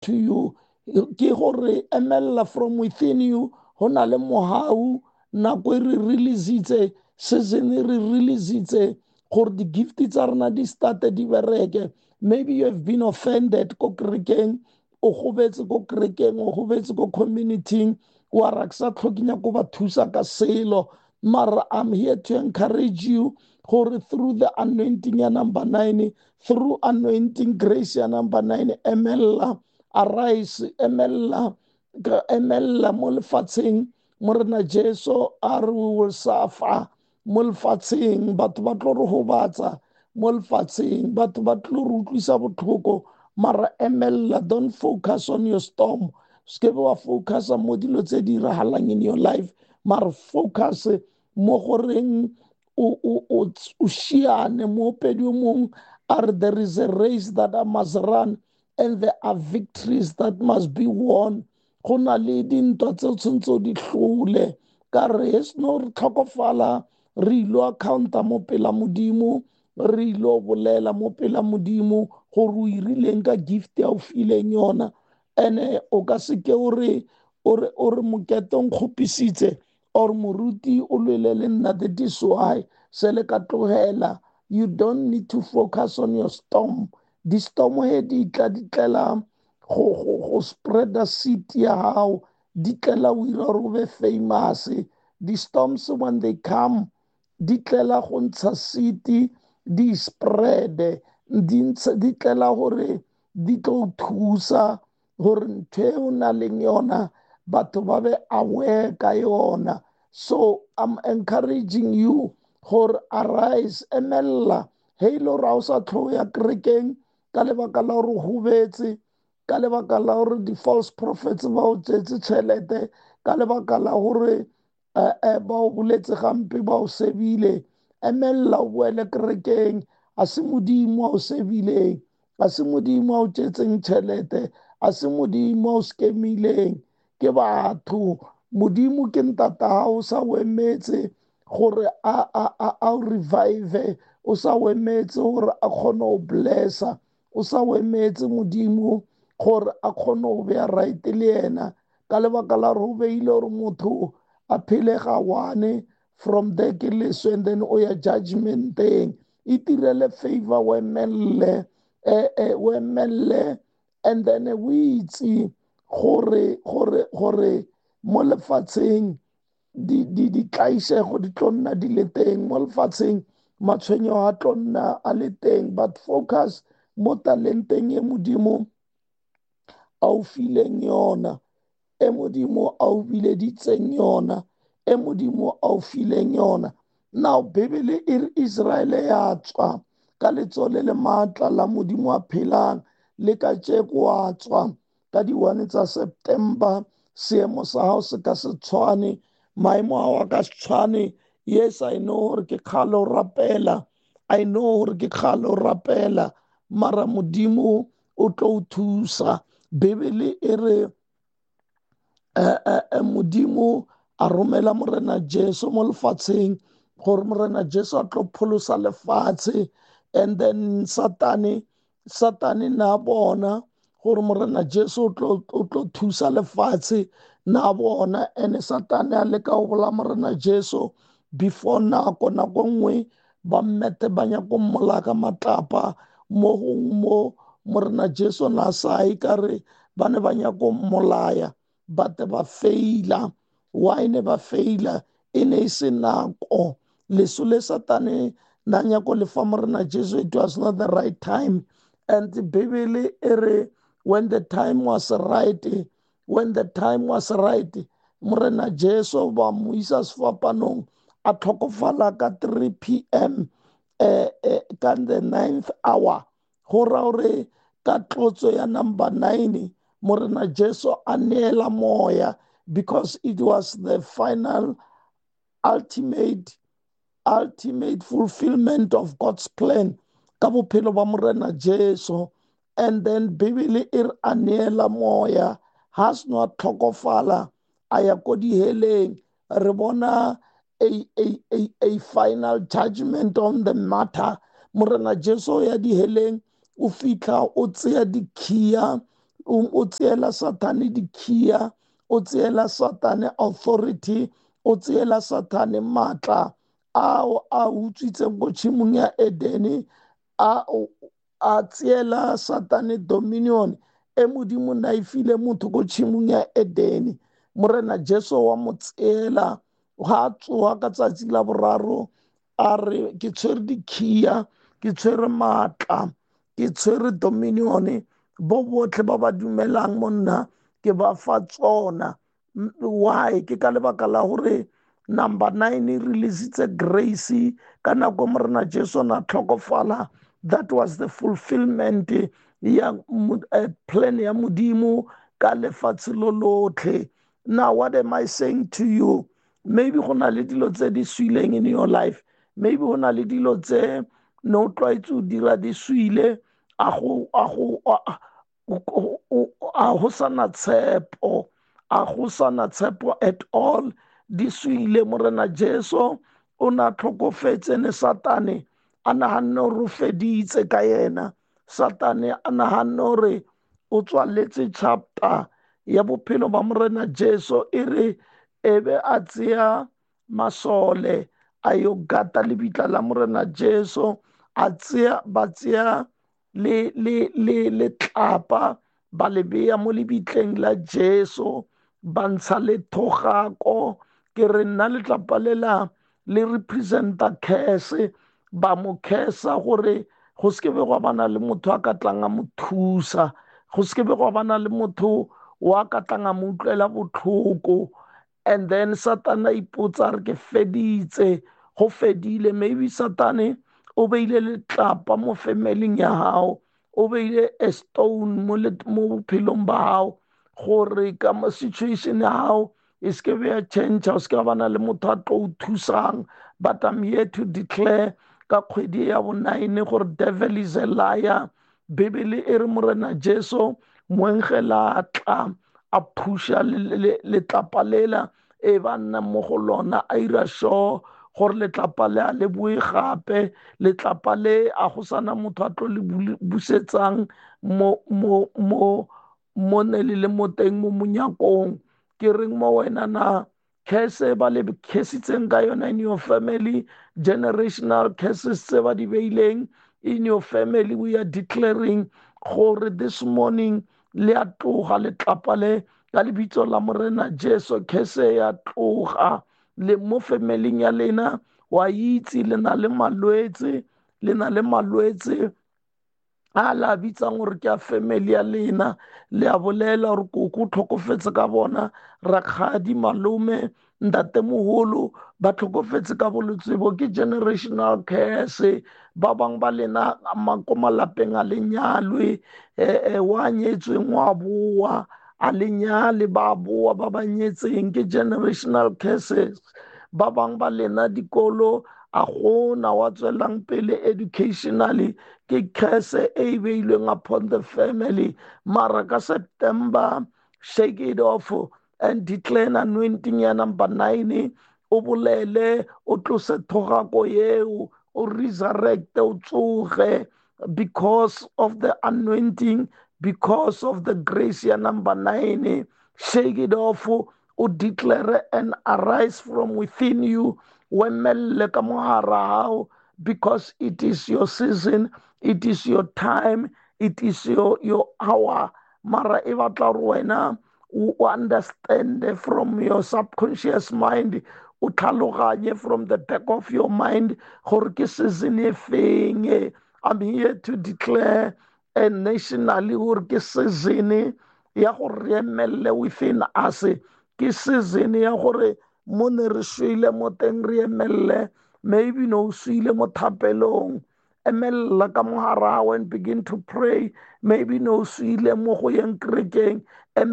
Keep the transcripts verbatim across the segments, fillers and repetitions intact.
to you ke gore emella from within you ho na le mohau nako e re releasitse season e re releasitse gore di-gift tsa rena di starte di bereke. Maybe you have been offended ko kerekeng, o gobetse ko kerekeng, o gobetse ko communityng, wa ra ke sa tlhokinya ko ba thusa ka selo. Mara I'm here to encourage you gore through the anointing ya number nine, through anointing grace ya number nine, emella, arise, emella, emella mo lefatsheng mo rena Jesu a re we will suffer mo lefatsheng, batho ba tlo re gobatsa mo lefatsheng, batho ba tlo re utlwisa botlhoko, mara emella, don't focus on your storm. Ske be wa focusa mo dilo tse di iragalang in your life, mara focus mo goreng o o o o shiane mo pedi o mong are there is a race that I must run and there are victories that must be won. Go na le dintwa tse o tshwanetse o di hlole ka re es no re tlhokofala re ilo accounta mo pela modimo, re ilo bolela mo pela modimo gore o irileng ka gift ya o fileng yona. Ene o ka seke o re o re mokete o nkgopisitse or moruti o lwele le nna, that is why se le ka tlogela. You don't need to focus on your storm. Di-storm he di tla di tlela go go go spread the seed ya hao, di tlela o ira gore o be famous. Di-storms when they come di tlela go ntsha seed, di spread, di tlela gore di tlo thusa gore ntho e o na leng yona batho ba be aware ka yona. So I'm encouraging you gore arise, emella, he ilo ra o sa tlho ya kerekeng ka lebaka la gore gobetse, ka lebaka la gore di-false prophets ba o tsetse tšhelete, ka lebaka la gore ba o boletse gampe ba o sebile. Emella o boele kerekeng, a se modimo a o sebileng, a se modimo a o tsetseng tšhelete, a se modimo a o skemileng, ke batho. Modimo ke ntata hao, sa o emetse gore a a a a revive, o sa o emetse gore a kgone o blessa, o sa o emetse modimo gore a kgone o beya right le ena, ka lebaka la gore o beile gore motho a phele ga one from there ke leswe, and then o ya judgmenteng. E tirele favor, o emelle, o emelle, and then o itse gore gore gore mo lefatsheng di di di tlaisego di tlo nna di le teng mo lefatsheng, matshwenyo a tlo nna a le teng, but focus mo talenteng e modimo a o fileng yona, e modimo a o bileditseng yona, e modimo a o fileng yona. Now Bibele e re Israele ya tswa ka letsole le maatla la modimo a phelang, le ka tjeko wa tswa ka di one tsa September. Seemo sa hao se ka se tshwane, maemo a wa ka se tshwane. Yes, I know gore ke kgale o rapela, I know gore ke kgale o rapela, mara modimo o tlo o thusa. Bibele e re modimo a romela morena Jesu mo lefatsheng gore morena Jesu a tlo pholosa lefatshe, and then satane satane na bona gore morena Jesu o tlo thusa lefatshe na bona, ene satane a leka o bola morena Jesu before nako nako nngwe ba mmete ba nyako mmolaka matlapa mo mo morena Jesu na sa ikare ba ne ba nyako mmolaya, but ba faila. Why ne ba faila? E ne se nako leso le satane na nyako le fa morena Jesu, it was not the right time. And the Bibele e re when the time was right, when the time was right, morena Jesu ba mo isa sefapanong a tlhokofala ka three p m eh, eh, ka the ninth hour, go ra gore ka tlotso ya number nine morena Jesu a neela moya, because it was the final ultimate ultimate fulfillment of God's plan ka bophelo ba morena Jesu. And then Bibele e re a neela moya, has not tlhokofala a ya ko diheleng. Re bona a, a, a, a final judgment on the matter. Morena Jesu ya diheleng o fitla o tseya dikhiya o o tseela satane dikhiya, o tseela satane authority, o tseela satane maatla ao a utswitseng ko tshimong ya Edene, a a tseela satane dominion e modimo na e file motho ko tshimong ya Edene. Morena Jesu wa mo tseela ga a tsoga ka tsatsi la boraro a re ke tshwere dikhiya, ke tshwere maatla, ke tshwere dominion, bo botlhe ba ba dumelang mo nna ke ba fa tsona. Why? Ke ka lebaka la gore number nine e releasitse grace ka nako morena Jesu na tlhokofala. That was the fulfillment ya plan ya modimo ka lefatshe lo lotlhe. Now what am I saying to you? Maybe go na le dilo tse di swileng in your life, maybe go na le dilo tse no tlwaetse o dira di swile, a go a go a go sana tshepo, a go sana tshepo at all, di swile. Morena Jesu o na tlhokofetse ne satane a naganne gore o feditse ka yena. Satane a naganne gore o tswaletse chapter ya bophelo ba morena Jesu e re ebe a tseya masole a yo gata lebitla la morena Jesu, a tseya ba tseya le le le le tlapa ba le beya mo lebitleng la Jesu, ba ntsha le thogako. Ke re nna letlapa lela le representa curse, ba mo curse gore go se ke be go bana le motho a ka tlang a mo thusa, go se ke be go bana le motho wa ka tlang a mo utlwela botlhoko. And then satana ipotsa re ke feditse, go fedile. Maybe satane o beile letlapa mo familing ya hao, o beile a stone mo bophelong ba hao gore ka mo situation ya hao e se ke be ya change, o se ke bana le motho a tlo o thusang. But I'm here to declare ka kgwedi ya bo nine gore devil is a liar. Bibele e re morena Jesu moengela tla a phusha letlapa lela e ba nna mo go lona, a ira sure gore letlapa le a le boe gape, letlapa le a go sana motho a tlo le busetsang mo mo mo mo ne le mo teng mo monyakong. Ke reng mo wena na curse ba le cursitseng ka yona in your family, generational curses tse ba di beileng in your family, we are declaring gore this morning le a tloga letlapa le ka lebitso la morena Jesu. Curse ya tloga le mo familing ya lena, wa itse le na le malwetse, le na le malwetse a la bitsang gore ke a family ya lena, le a bolela gore koko tlhokofetse ka bona, rakgadi, malome, ntatemogolo ba tlhokofetse ka bolwetse bo, ke generational curse. Ba bang ba lena ko malapeng a lenyalwe, wa nyetsweng wa boa a lenyale, ba boa ba ba nyetseng, ke generational curses. Ba bang ba lena dikolo a gona wa tswelang pele educationally, ke curse e beilweng upon the family. Mara ka September, shake it off and declare an anointing ya number nine, o bolele, o tlose thogako yeo, o resurrect, o tsoge because of the anointing, because of the grace ya number nine. Shake it off, o declare and arise from within you, wemelle ka mogara hao, because it is your season, it is your time, it is your, your hour. Mara e batla gore wena o understand from your subconscious mind, o tlhaloganye from the back of your mind gore ke season e feng. I'm here to declare and nationally gore ke season ya gore re emelle within us, ke season ya gore mo ne re shwele mo teng re emelle. Maybe no swile mo thapelong, emella ka mogara and begin to pray. Maybe no swile mo go yeng kerekeng,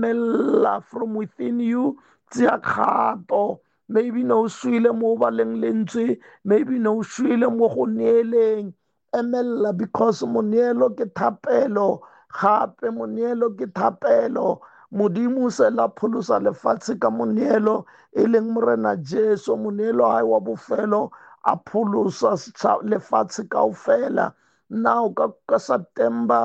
emella from within you, tsia kgato. Maybe no swile mo baleng lentswe, maybe no swile mo go neeleng, emella, because moneelo ke thapelo, gape moneelo ke thapelo. Modimo se la pholosa lefatshe ka moneelo e leng morena Jesu. Moneelo hae wa bofelo a pholosa lefatshe kaofela. Now ka, ka September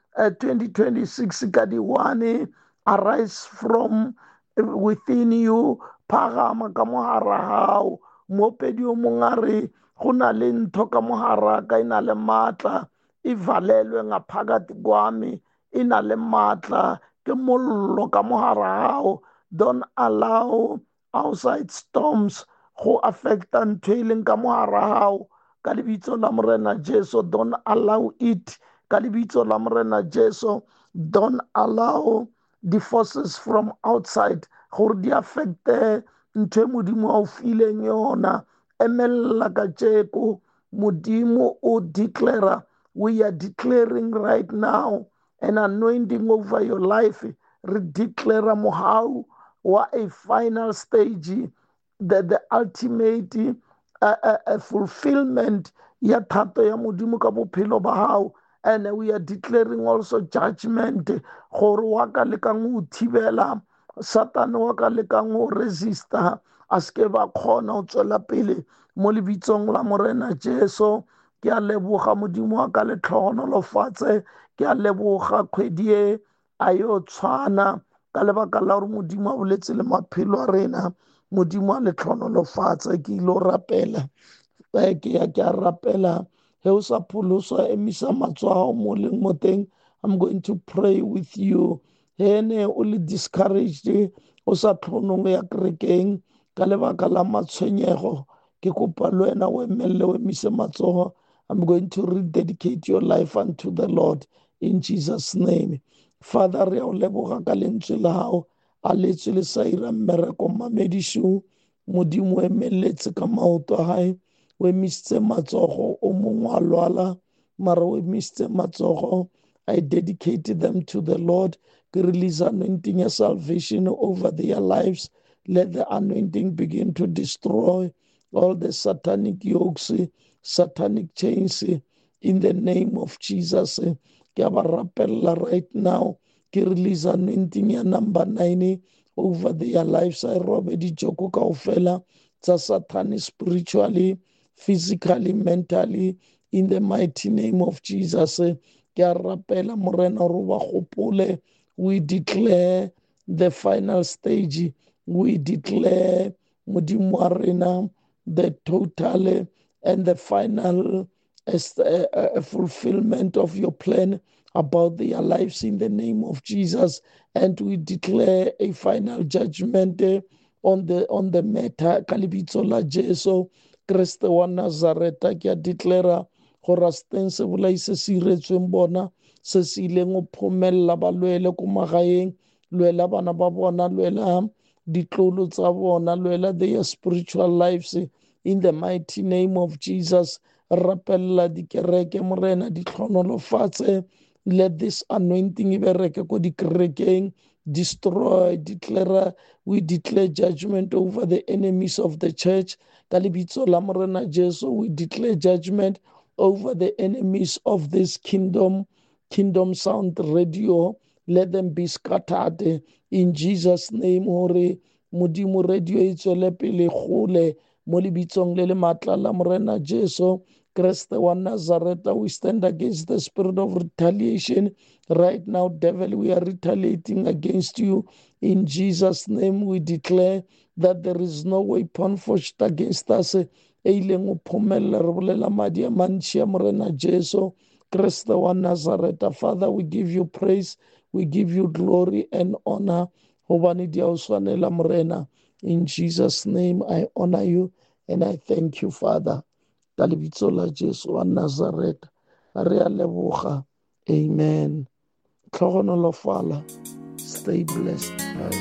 uh, twenty twenty-six ka di one, arise from within you, phagama ka mo hara hao. Moopedi o mong a re go na le ntho ka mo hara ka e na le maatla, e valelwe ngaphakathi kwami, e na le maatla, ke mollo ka mo hara hao. Don't allow outside storms go affecta ntho e leng ka mo hara hao ka lebitso la morena Jesu. Don't allow it ka lebitso la morena Jesu. Don't allow the forces from outside gore di affecte ntho e modimo a o fileng yona. Emella ka tjeko, modimo o declare, we are declaring right now an anointing over your life. Re declare mohau wa a final stage, the, the ultimate uh, uh, uh, fulfillment ya thato ya modimo ka bophelo ba hao. And we are declaring also judgment gore wa ka lekang o thibela, Satan wa ka lekang o resista, a ske ba kgona o tswela pele mo lebitsong la morena Jesu. Ke a leboga modimo wa ka le tlhogonolofatse, ke a leboga kgwedi e a yo tshwana ka lebaka la gore modimo a boletse le maphelo a rena. Modimo a le tlhogonolofatse. Ke ilo rapela ke ya ke a rapela he o sa pholosa emisa matsoa mo leng mo teng. I'm going to pray with you. He ne o le discouraged o sa tlhonong ya kerekeng ka lebaka la matshwenyego, ke kopa le wena o emelle o emise matsogo. I'm going to rededicate your life unto the Lord in Jesus' name. Father, re a o leboga ka lentswe la hao a letswe le sa ira mmereko mmamedišong. Modimo o emeletse ka maoto a hae, o emisitse matsogo, o mongwe a lwala mara o emisitse matsogo. I dedicated them to the Lord. Ke release anointing of salvation over their lives. Let the anointing begin to destroy all the satanic yokes, satanic chains in the name of Jesus. Ke a ba rapella right now. Ke release anointing ya number nine over their lives. I robe di joko kaofela tsa Satan spiritually, physically, mentally, in the mighty name of Jesus. Ke a rapela morena gore ba gopole. We declare the final stage. We declare modimo wa rena the total and the final uh, uh, fulfillment of your plan about their lives in the name of Jesus. And we declare a final judgment uh, on the on the matter ka lebitso la Jesu Kriste wa Nazareta. Ke a declare gore steng se bolai se se iretsweng bona se se ileng o phomella ba lwele ko magaeng, lwela bana ba bona, lwela ditlolo tsa bona, lwela their spiritual lives in the mighty name of Jesus. Rapella dikereke morena di tlhonolofatse. Let this anointing e bereke ko dikerekeng. Destroy, declare, we declare judgment over the enemies of the church. Ka lebitso la morena Jesu, we declare judgment over the enemies of this kingdom, Kingdom Sound Radio. Let them be scattered in Jesus' name. Hore modimo radio e tswele pele gole mo lebitsong le le matla la morena Jesu Kriste wa Nazareta. We stand against the spirit of retaliation right now. Devil, we are retaliating against you in Jesus' name. We declare that there is no weapon forged against us. Eileng o phomella re bolela madi a mantši a morena Jesu Kriste wa Nazareta. Father, we give you praise, we give you glory and honor. Hobane di a o swanela morena. In Jesus' name I honor you and I thank you, Father. Ka lebitso la Jesu wa Nazareta re a leboga. Amen. Tlhogonolofala. Stay blessed.